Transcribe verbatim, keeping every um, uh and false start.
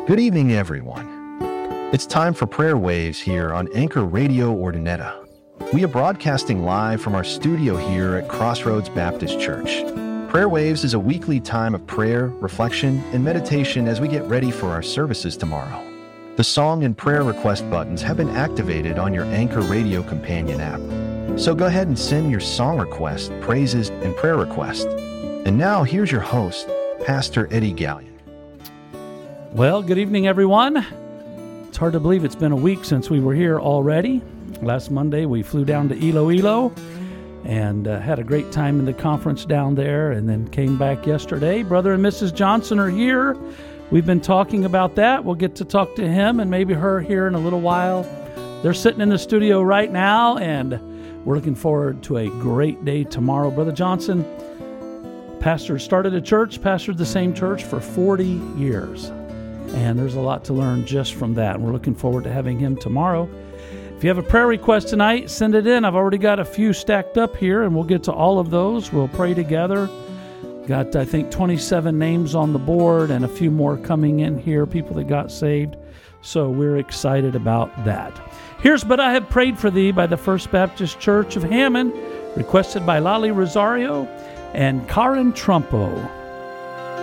Good evening, everyone. It's time for Prayer Waves here on Anchor Radio Ordinetta. We are broadcasting live from our studio here at Crossroads Baptist Church. Prayer Waves is a weekly time of prayer, reflection, and meditation as we get ready for our services tomorrow. The song and prayer request buttons have been activated on your Anchor Radio Companion app. So go ahead and send your song request, praises, and prayer request. And now here's your host, Pastor Eddie Gallion. Well, good evening, everyone. It's hard to believe it's been a week since we were here already. Last Monday, we flew down to Iloilo and uh, had a great time in the conference down there, and then came back yesterday. Brother and Missus Johnson are here. We've been talking about that. We'll get to talk to him and maybe her here in a little while. They're sitting in the studio right now, and we're looking forward to a great day tomorrow. Brother Johnson, pastor, started a church, pastored the same church for forty years. And there's a lot to learn just from that. And we're looking forward to having him tomorrow. If you have a prayer request tonight, send it in. I've already got a few stacked up here, and we'll get to all of those. We'll pray together. Got, I think, twenty-seven names on the board and a few more coming in here, people that got saved. So we're excited about that. Here's But I Have Prayed for Thee by the First Baptist Church of Hammond, requested by Lali Rosario and Karen Trumpo.